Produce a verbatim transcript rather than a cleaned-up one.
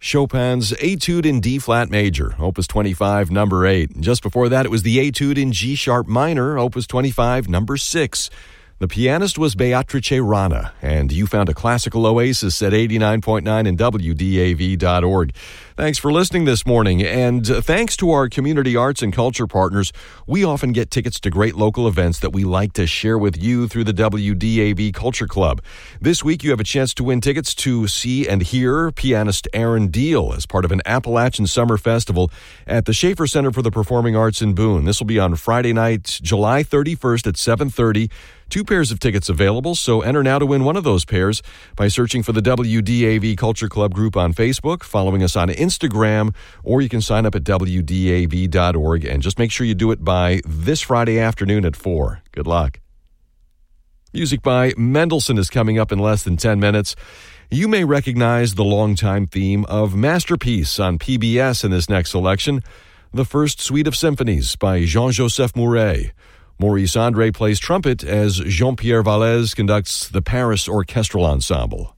Chopin's Etude in D-flat major, Opus twenty-five, number eight. And just before that, it was the Etude in G-sharp minor, Opus twenty-five, number six. The pianist was Beatrice Rana, and you found a classical oasis at eighty-nine point nine and W D A V dot org. Thanks for listening this morning, and thanks to our community arts and culture partners, we often get tickets to great local events that we like to share with you through the W D A V Culture Club. This week, you have a chance to win tickets to see and hear pianist Aaron Deal as part of an Appalachian Summer Festival at the Schaefer Center for the Performing Arts in Boone. This will be on Friday night, July thirty-first at seven thirty. Two pairs of tickets available, so enter now to win one of those pairs by searching for the W D A V Culture Club group on Facebook, following us on Instagram, or you can sign up at W D A V dot org, and just make sure you do it by this Friday afternoon at four. Good luck. Music by Mendelssohn is coming up in less than ten minutes. You may recognize the longtime theme of Masterpiece on P B S in this next selection, the first suite of symphonies by Jean-Joseph Mouret. Maurice Andre plays trumpet as Jean-Pierre Vallès conducts the Paris Orchestral Ensemble.